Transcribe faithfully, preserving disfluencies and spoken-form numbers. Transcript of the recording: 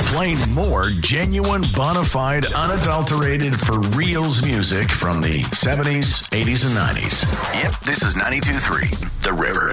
playing more genuine, bona fide, unadulterated, for reals music from the seventies, eighties, and nineties. Yep, this is ninety-two point three The River.